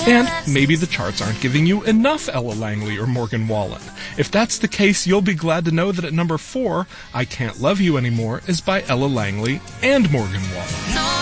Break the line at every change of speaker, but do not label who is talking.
And maybe the charts aren't giving you enough Ella Langley or Morgan Wallen. If that's the case, you'll be glad to know that at number 4, I Can't Love You Anymore is by Ella Langley and Morgan Wallen.